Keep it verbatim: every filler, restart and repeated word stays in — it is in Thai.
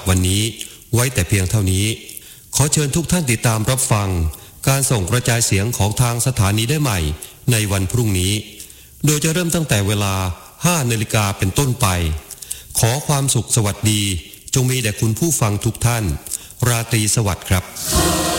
วันนี้ไว้แต่เพียงเท่านี้ขอเชิญทุกท่านติดตามรับฟังการส่งกระจายเสียงของทางสถานีได้ใหม่ในวันพรุ่งนี้โดยจะเริ่มตั้งแต่เวลาห้านาฬิกาเป็นต้นไปขอความสุขสวัสดีจงมีแด่คุณผู้ฟังทุกท่านราตรีสวัสดิ์ครับ